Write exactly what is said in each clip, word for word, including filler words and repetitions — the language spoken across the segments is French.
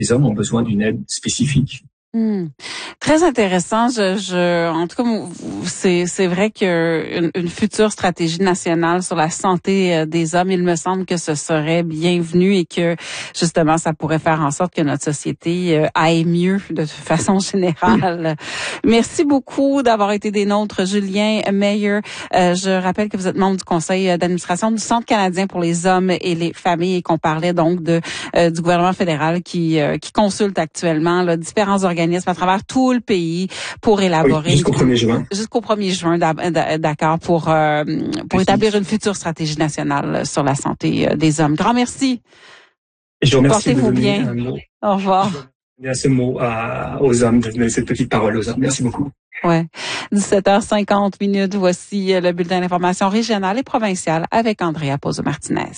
les hommes ont besoin d'une aide spécifique. Hmm. Très intéressant. Je, je, en tout cas, c'est, c'est vrai qu'une une future stratégie nationale sur la santé des hommes, il me semble que ce serait bienvenu et que justement, ça pourrait faire en sorte que notre société aille mieux de façon générale. Merci beaucoup d'avoir été des nôtres, Julien Meyer. Euh, je rappelle que vous êtes membre du conseil d'administration du Centre canadien pour les hommes et les familles et qu'on parlait donc de euh, du gouvernement fédéral qui euh, qui consulte actuellement là, différents organismes à travers tout le pays pour élaborer oui, jusqu'au premier juin jusqu'au premier juin d'accord pour euh, pour établir une future stratégie nationale sur la santé des hommes. Grand merci. Et je vous remercie Portez-vous de donner bien. un mot. Au revoir. Je à ce mot à, aux hommes, de donner cette petite parole aux hommes. Merci beaucoup. Ouais. dix-sept heures cinquante minutes, voici le bulletin d'information régionale et provinciale avec Andrea Pozo-Martinez.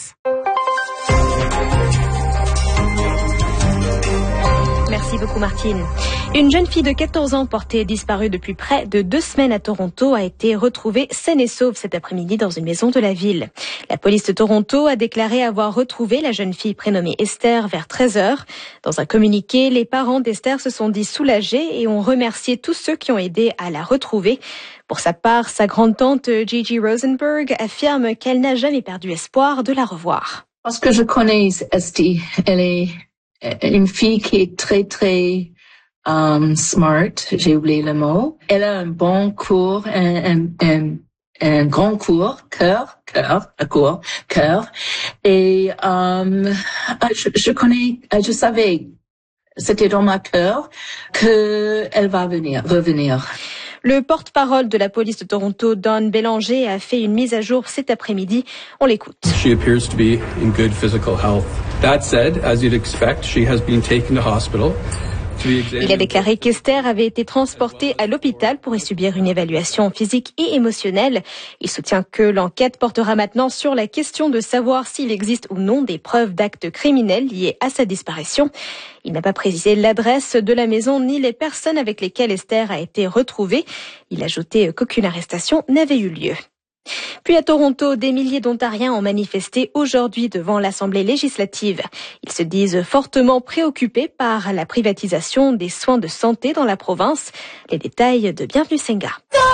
Merci beaucoup, Martine. Une jeune fille de quatorze ans portée disparue depuis près de deux semaines à Toronto a été retrouvée saine et sauve cet après-midi dans une maison de la ville. La police de Toronto a déclaré avoir retrouvé la jeune fille prénommée Esther vers treize heures. Dans un communiqué, les parents d'Esther se sont dit soulagés et ont remercié tous ceux qui ont aidé à la retrouver. Pour sa part, sa grande-tante Gigi Rosenberg affirme qu'elle n'a jamais perdu espoir de la revoir. Parce que je connais Esty, elle est une fille qui est très, très um, smart, j'ai oublié le mot. Elle a un bon cours, un, un, un, un grand cours, cœur, cœur, un cours, cœur. Et um, je, je connais, je savais, c'était dans ma cœur, que elle va venir, revenir. Le porte-parole de la police de Toronto, Don Bélanger, a fait une mise à jour cet après-midi. On l'écoute. She appears to be in good physical health. That said, as you'd expect, she has been taken to hospital. Il a déclaré qu'Esther avait été transportée à l'hôpital pour y subir une évaluation physique et émotionnelle. Il soutient que l'enquête portera maintenant sur la question de savoir s'il existe ou non des preuves d'actes criminels liés à sa disparition. Il n'a pas précisé l'adresse de la maison ni les personnes avec lesquelles Esther a été retrouvée. Il a ajouté qu'aucune arrestation n'avait eu lieu. Puis à Toronto, des milliers d'Ontariens ont manifesté aujourd'hui devant l'Assemblée législative. Ils se disent fortement préoccupés par la privatisation des soins de santé dans la province. Les détails de Bienvenue Senga.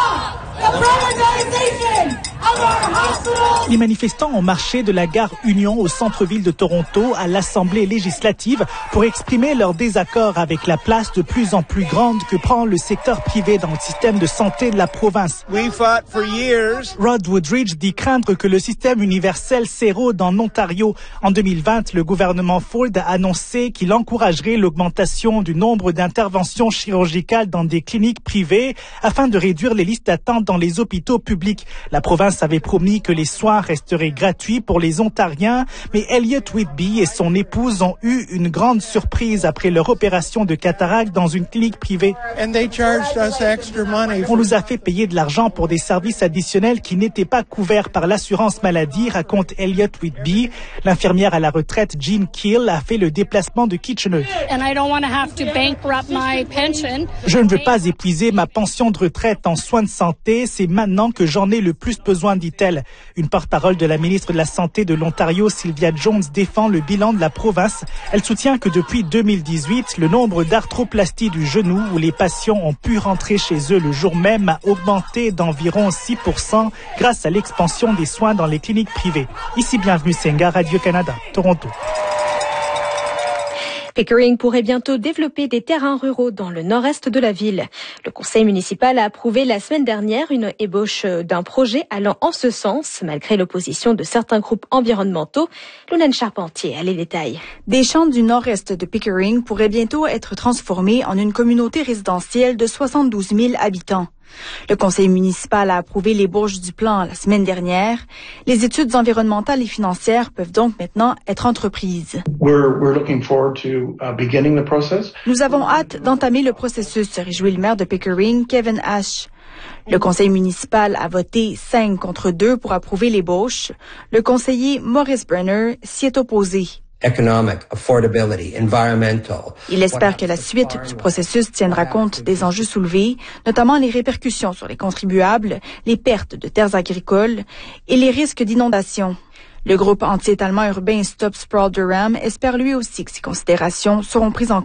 Les manifestants ont marché de la gare Union au centre-ville de Toronto à l'Assemblée législative pour exprimer leur désaccord avec la place de plus en plus grande que prend le secteur privé dans le système de santé de la province. We fought for years. Rod Woodridge dit craindre que le système universel s'érode en Ontario. En deux mille vingt, le gouvernement Ford a annoncé qu'il encouragerait l'augmentation du nombre d'interventions chirurgicales dans des cliniques privées afin de réduire les listes d'attente dans les hôpitaux publics. La province avait promis que les soins resteraient gratuits pour les Ontariens, mais Elliot Whitby et son épouse ont eu une grande surprise après leur opération de cataracte dans une clinique privée. And they charged us extra money. On nous a fait payer de l'argent pour des services additionnels qui n'étaient pas couverts par l'assurance maladie, raconte Elliot Whitby. L'infirmière à la retraite Jean Keel a fait le déplacement de Kitchener. And I don't want to have to bankrupt my pension. Je ne veux pas épuiser ma pension de retraite en soins de santé, c'est maintenant que j'en ai le plus besoin, dit-elle. Une porte-parole de la ministre de la Santé de l'Ontario, Sylvia Jones, défend le bilan de la province. Elle soutient que depuis deux mille dix-huit, le nombre d'arthroplasties du genou où les patients ont pu rentrer chez eux le jour même a augmenté d'environ six pour cent grâce à l'expansion des soins dans les cliniques privées. Ici, Bienvenue Senga, Radio-Canada, Toronto. Pickering pourrait bientôt développer des terrains ruraux dans le nord-est de la ville. Le conseil municipal a approuvé la semaine dernière une ébauche d'un projet allant en ce sens, malgré l'opposition de certains groupes environnementaux. Louane Charpentier a les détails. Des champs du nord-est de Pickering pourraient bientôt être transformés en une communauté résidentielle de soixante-douze mille habitants. Le conseil municipal a approuvé l'ébauche du plan la semaine dernière. Les études environnementales et financières peuvent donc maintenant être entreprises. We're, we're looking forward to uh, beginning the process. Nous avons hâte d'entamer le processus, se réjouit le maire de Pickering, Kevin Ash. Le conseil municipal a voté cinq contre deux pour approuver l'ébauche. Le conseiller Maurice Brenner s'y est opposé. Economic, affordability, environmental. Il espère que la suite du processus tiendra compte des enjeux soulevés, notamment les répercussions sur les contribuables, les pertes de terres agricoles et les risques d'inondation. Le groupe anti-étalement urbain Stop Sprawl Durham espère lui aussi que ces considérations seront prises en compte.